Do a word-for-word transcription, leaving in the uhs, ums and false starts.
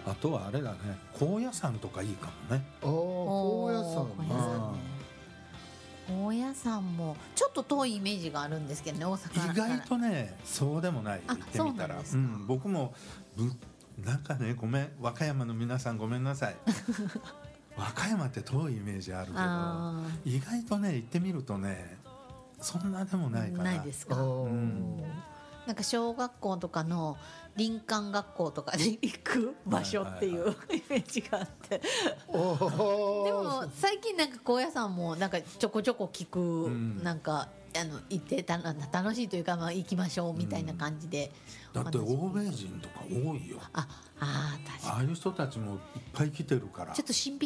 あとはあれだね、高野山とかいいかもね。 ああ、高野山高野山ね。高野山もちょっと遠いイメージがあるんですけどね、大阪から。 意外とねそうでもない。行ってみたら、 そうなんですか。 うん、僕もぶなんかね、ごめん和歌山の皆さんごめんなさい和歌山って遠いイメージあるけど、意外とね行ってみるとねそんなでもないから。 ないですか。 うん、 なんか小学校とかの林間学校とかに行く場所っていう、はいはいはい、イメージがあってでも最近なんか高野山もなんかちょこちょこ聞く、うん、なんかあの行ってた楽しいというか、まあ、行きましょうみたいな感じで、 うん、だって欧米人とか多いよ。 ああ、確かにああいう人たちもいっぱい来てるから、 ちょっと神秘